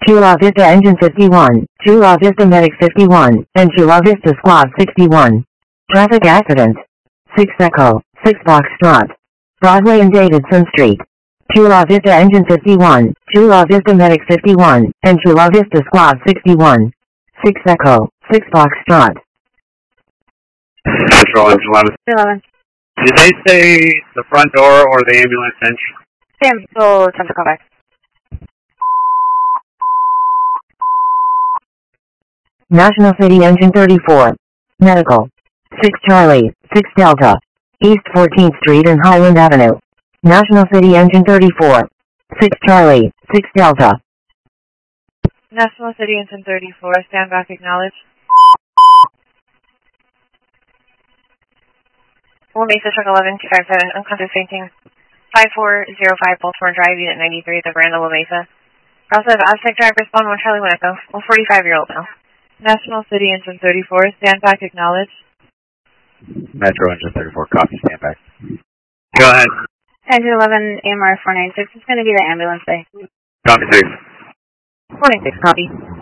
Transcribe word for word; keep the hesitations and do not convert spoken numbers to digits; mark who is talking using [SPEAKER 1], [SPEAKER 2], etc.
[SPEAKER 1] Chula Vista Engine fifty-one, Chula Vista Medic fifty-one, and Chula Vista Squad sixty-one. Traffic accident. six Echo, six Foxtrot. Broadway and Davidson Street. Chula Vista Engine fifty-one, Chula Vista Medic fifty-one, and Chula Vista Squad sixty-one. six Echo, six Foxtrot.
[SPEAKER 2] Central Engine eleven.
[SPEAKER 3] eleven.
[SPEAKER 2] Did they say the front door or the ambulance entry?
[SPEAKER 3] Sam, so time to call back.
[SPEAKER 1] National City Engine thirty-four. Medical. six Charlie, six Delta. East fourteenth Street and Highland Avenue. National City Engine thirty-four. six Charlie, six Delta.
[SPEAKER 3] National City Engine thirty-four, stand back, acknowledge. Will Mesa Truck eleven two five seven, unconscious fainting. five four zero five Baltimore Drive, Unit ninety-three, the Veranda, La Mesa. Also have Aztec driver respond one Charlie one Echo, a forty-five-year-old male. National City Engine thirty-four, stand back, acknowledge.
[SPEAKER 2] Metro Engine thirty-four, copy, stand back. Go ahead.
[SPEAKER 3] Engine eleven, A M R four nine six, it's going to be the ambulance bay.
[SPEAKER 2] Copy, six.
[SPEAKER 3] four nine six, copy.